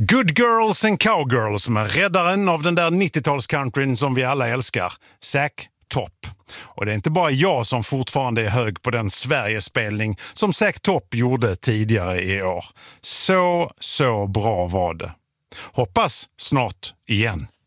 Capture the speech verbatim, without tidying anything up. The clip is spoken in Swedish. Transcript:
Good Girls and Cowgirls med räddaren av den där nittiotalscountryn som vi alla älskar, Zack Top. Och det är inte bara jag som fortfarande är hög på den Sverigespelning som Zack Top gjorde tidigare i år. Så, så bra var det. Hoppas snart igen.